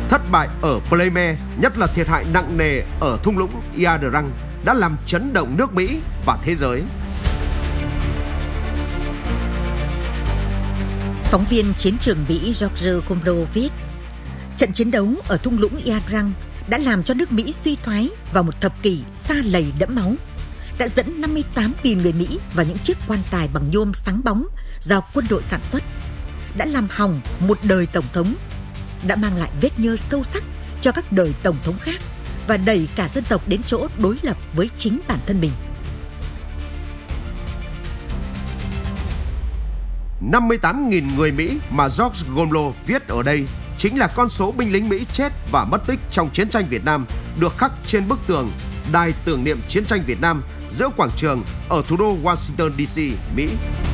Thất bại ở Pleme, nhất là thiệt hại nặng nề ở thung lũng Ia-de-răng đã làm chấn động nước Mỹ và thế giới. Phóng viên chiến trường Mỹ George Gomblo viết, trận chiến đấu ở thung lũng Ia-de-răng đã làm cho nước Mỹ suy thoái vào một thập kỷ sa lầy đẫm máu, đã dẫn 58.000 người Mỹ vào những chiếc quan tài bằng nhôm sáng bóng do quân đội sản xuất, đã làm hỏng một đời tổng thống, đã mang lại vết nhơ sâu sắc cho các đời tổng thống khác và đẩy cả dân tộc đến chỗ đối lập với chính bản thân mình. 58.000 người Mỹ mà George Gomblo viết ở đây chính là con số binh lính Mỹ chết và mất tích trong chiến tranh Việt Nam được khắc trên bức tường đài tưởng niệm chiến tranh Việt Nam giữa quảng trường ở thủ đô Washington DC, Mỹ.